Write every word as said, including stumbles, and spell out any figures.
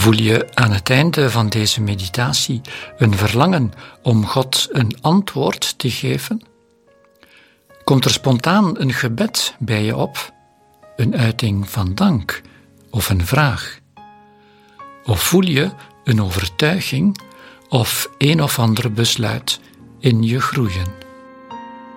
Voel je aan het einde van deze meditatie een verlangen om God een antwoord te geven? Komt er spontaan een gebed bij je op, een uiting van dank of een vraag? Of voel je een overtuiging of een of ander besluit in je groeien?